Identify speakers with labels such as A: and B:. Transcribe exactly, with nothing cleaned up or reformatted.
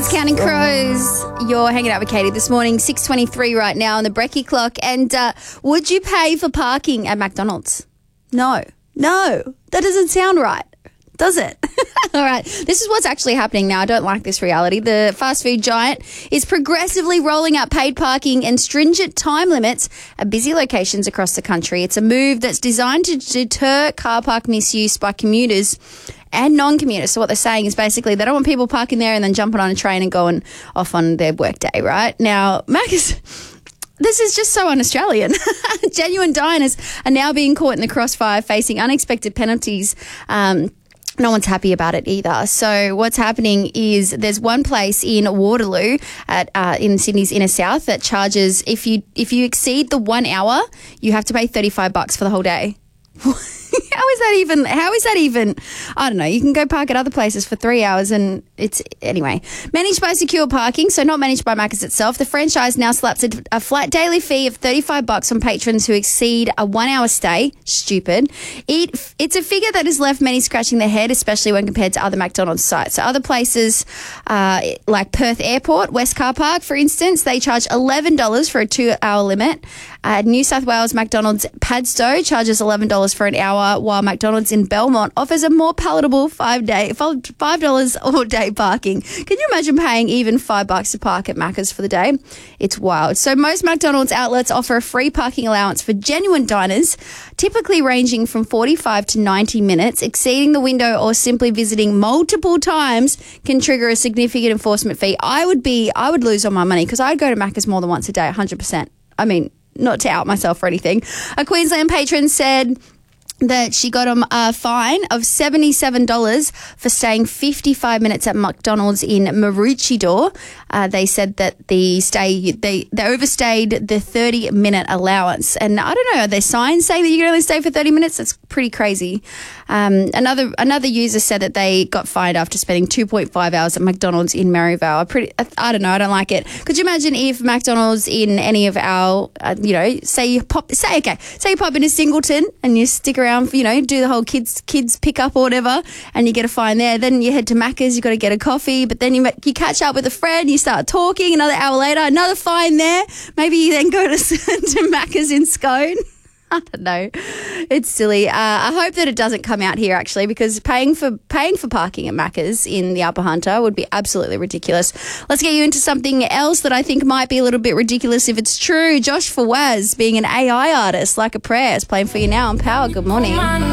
A: It's Counting Crows. You're hanging out with Katie this morning, six twenty-three right now on the Brekkie clock. And uh, would you pay for parking at McDonald's? No. No. That doesn't sound right, does it? All right. This is what's actually happening now. I don't like this reality. The fast food giant is progressively rolling out paid parking and stringent time limits at busy locations across the country. It's a move that's designed to deter car park misuse by commuters and non-commuters. So what they're saying is basically they don't want people parking there and then jumping on a train and going off on their work day, right? Now, Mac is... This is just so un-Australian. Genuine diners are now being caught in the crossfire, facing unexpected penalties. Um, no one's happy about it either. So what's happening is there's one place in Waterloo at uh, in Sydney's inner south that charges, if you if you exceed the one hour, you have to pay thirty-five bucks for the whole day. How is that even, how is that even, I don't know, you can go park at other places for three hours and it's, anyway. Managed by Secure Parking, so not managed by Macca's itself, the franchise now slaps a, a flat daily fee of thirty-five bucks on patrons who exceed a one hour stay. Stupid. It, it's a figure that has left many scratching their head, especially when compared to other McDonald's sites. So other places, uh, like Perth Airport, West Car Park, for instance, they charge eleven dollars for a two hour limit. Uh, New South Wales McDonald's Padstow charges eleven dollars for an hour, while McDonald's in Belmont offers a more palatable five day five dollars all day parking. Can you imagine paying even five bucks to park at Macca's for the day? It's wild. So most McDonald's outlets offer a free parking allowance for genuine diners, typically ranging from forty-five to ninety minutes. Exceeding the window or simply visiting multiple times can trigger a significant enforcement fee. I would be, I would lose all my money because I'd go to Macca's more than once a day, one hundred percent. I mean, not to out myself or anything. A Queensland patron said that she got a fine of seventy-seven dollars for staying fifty-five minutes at McDonald's in Maroochydore. Uh, they said that the stay they, they overstayed the thirty-minute allowance. And I don't know, are there signs saying that you can only stay for thirty minutes? That's pretty crazy. Um, another another user said that they got fined after spending two point five hours at McDonald's in Maryvale. Pretty, I don't know, I don't like it. Could you imagine if McDonald's in any of our, uh, you know, say you pop, say, okay, say you pop into Singleton and you stick around, for, you know, do the whole kids kids pick up or whatever, and you get a fine there. Then you head to Macca's, you got to get a coffee, but then you you catch up with a friend, you start talking. Another hour later, another fine there. Maybe you then go to to Macca's in Scone. I don't know. It's silly. Uh, I hope that it doesn't come out here, actually, because paying for paying for parking at Macca's in the Upper Hunter would be absolutely ridiculous. Let's get you into something else that I think might be a little bit ridiculous if it's true. Josh Fawaz, being an A I artist, like a prayer, is playing for you now on Power. Good morning.